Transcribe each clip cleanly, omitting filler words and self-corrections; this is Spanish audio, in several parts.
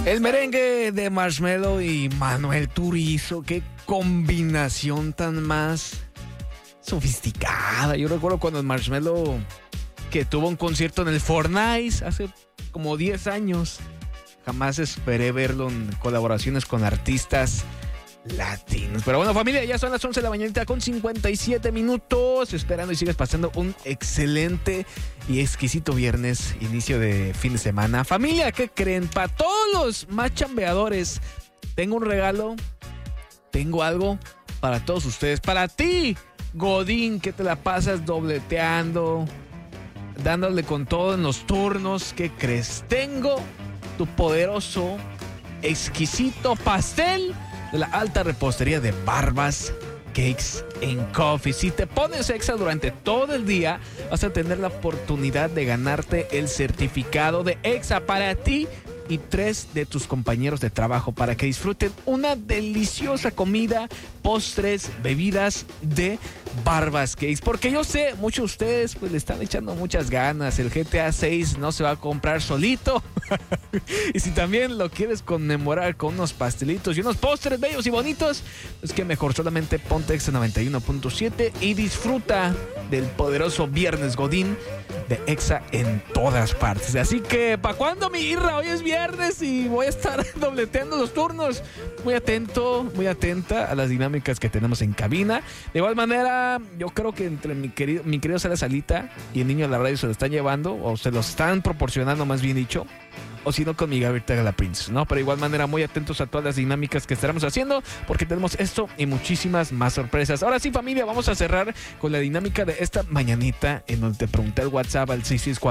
El merengue de Marshmello y Manuel Turizo, qué combinación tan más sofisticada. Yo recuerdo cuando el Marshmello que tuvo un concierto en el Fortnite hace como 10 años. Jamás esperé verlo en colaboraciones con artistas latinos. Pero bueno, familia, ya son las 11 de la mañanita con 57 minutos. Esperando y sigues pasando un excelente y exquisito viernes, inicio de fin de semana. Familia, ¿qué creen? Para todos los más chambeadores, tengo un regalo, tengo algo para todos ustedes. Para ti, Godín, que te la pasas dobleteando, dándole con todo en los turnos. ¿Qué crees? Tengo tu poderoso, exquisito pastel de la alta repostería de Barbas Cakes and Coffee. Si te pones Exa durante todo el día, vas a tener la oportunidad de ganarte el certificado de Exa para ti y 3 de tus compañeros de trabajo para que disfruten una deliciosa comida, postres, bebidas de Barbas Cakes. Porque yo sé, muchos de ustedes pues le están echando muchas ganas. El GTA 6 no se va a comprar solito. Y si también lo quieres conmemorar con unos pastelitos y unos postres bellos y bonitos, pues que mejor, solamente ponte Exa 91.7 y disfruta del poderoso Viernes Godín de Exa en todas partes. Así que, ¿para cuándo, mi Irra? Hoy es viernes y voy a estar dobleteando los turnos. Muy atento, muy atenta a las dinámicas que tenemos en cabina. De igual manera, yo creo que entre mi querido Sara Salita y el niño de la radio se lo están llevando, o se lo están proporcionando, más bien dicho, o si no, con mi Gabriela la Prince, ¿no? Pero de igual manera, muy atentos a todas las dinámicas que estaremos haciendo, porque tenemos esto y muchísimas más sorpresas. Ahora sí, familia, vamos a cerrar con la dinámica de esta mañanita, en donde te pregunté el WhatsApp al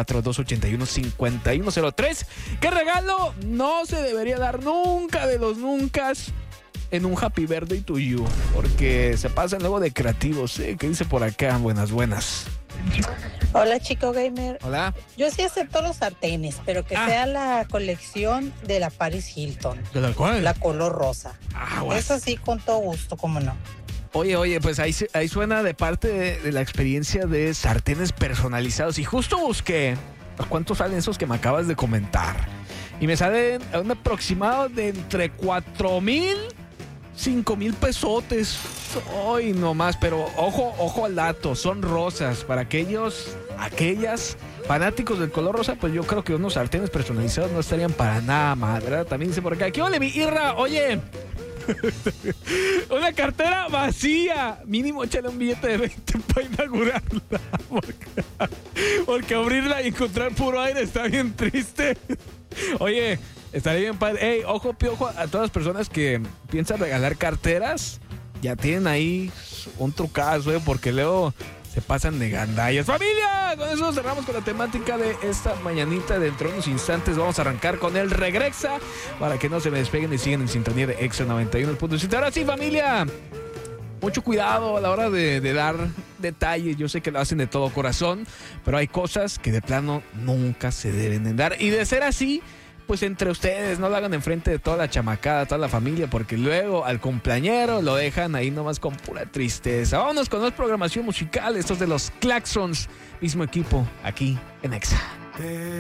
664-281-5103. ¿Qué regalo no se debería dar nunca de los nunca en un Happy Birthday to You? Porque se pasan luego de creativos, ¿eh? ¿Qué dice por acá? Buenas. Hola, chico gamer. Hola. Yo sí acepto los sartenes, pero que sea la colección de la Paris Hilton. ¿De la cual? La color rosa. Bueno. Eso sí, con todo gusto, cómo no. Oye, pues ahí suena de parte de la experiencia de sartenes personalizados. Y justo busqué a cuántos salen esos que me acabas de comentar. Y me salen a un aproximado de entre 4,000, 5,000 pesotes. Hoy nomás, pero ojo al dato, son rosas. Para aquellas fanáticos del color rosa, pues yo creo que unos sartenes personalizados no estarían para nada mal, ¿verdad? También dice por acá, ¿qué ole, mi Irra? Oye, una cartera vacía. Mínimo échale un billete de 20 para inaugurarla. Porque abrirla y encontrar puro aire está bien triste. Oye, estaría bien padre. Ey, ojo, piojo, a todas las personas que piensan regalar carteras. Ya tienen ahí un trucazo, porque luego se pasan de gandallas. ¡Familia! Con eso cerramos con la temática de esta mañanita. Dentro de unos instantes vamos a arrancar con el Regrexa, para que no se me despeguen y sigan en sintonía de Exa 91.7. Ahora sí, familia, mucho cuidado a la hora de dar detalles. Yo sé que lo hacen de todo corazón, pero hay cosas que de plano nunca se deben de dar. Y de ser así, pues entre ustedes, no lo hagan enfrente de toda la chamacada, toda la familia, porque luego al cumpleañero lo dejan ahí nomás con pura tristeza. Vámonos con más programación musical. Estos de los Claxons, mismo equipo aquí en Exa.